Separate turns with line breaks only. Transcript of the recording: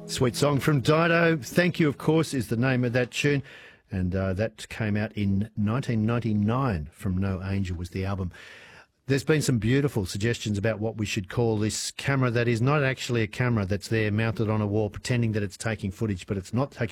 Sweet song from Dido. Thank You, of course, is the name of that tune. And that came out in 1999 from No Angel was the album. There's been some beautiful suggestions about what we should call this camera that is not actually a camera that's there mounted on a wall pretending that it's taking footage, but it's not taking